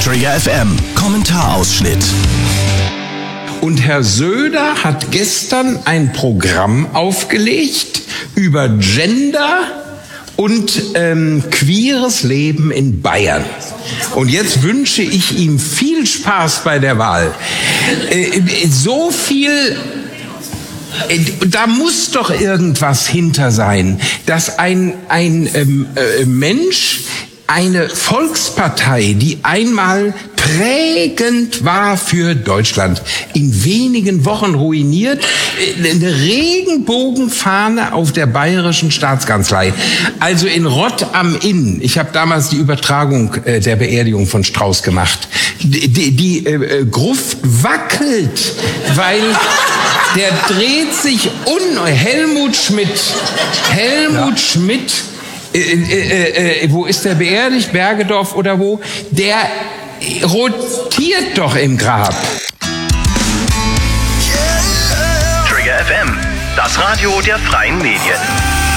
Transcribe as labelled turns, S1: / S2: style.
S1: Trigger FM, Kommentarausschnitt.
S2: Und Herr Söder hat gestern ein Programm aufgelegt über Gender und queeres Leben in Bayern. Und jetzt wünsche ich ihm viel Spaß bei der Wahl. So viel... Da muss doch irgendwas hinter sein, dass ein Mensch eine Volkspartei, die einmal prägend war für Deutschland, in wenigen Wochen ruiniert, eine Regenbogenfahne auf der bayerischen Staatskanzlei, also in Rott am Inn. Ich habe damals die Übertragung der Beerdigung von Strauß gemacht. Die Gruft wackelt, weil der dreht sich Helmut Schmidt, wo ist der beerdigt? Bergedorf oder wo? Der rotiert doch im Grab.
S1: Trigger FM, das Radio der freien Medien.